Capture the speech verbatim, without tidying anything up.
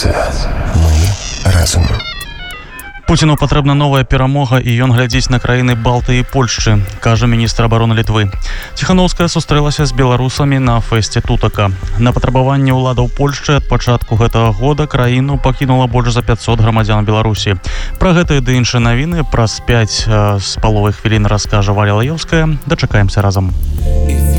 Аліянса. Мы разом. Пуціну патрэбна новая перамога, і ён глядзіць на краіны Балтыі і Польшчы, кажа міністр абароны Літвы. Ціханаўская сустрэлася з беларусамі на фэсце Тутака. На патрабаванне ўладаў Польшчы ад пачатку гэтага года краіну пакінула больш за пятьсот грамадзян Беларусі. Пра гэтыя ды іншыя навіны праз пяць з паловай хвілін раскажа Валя Лаёўская. Дачакаемся разам.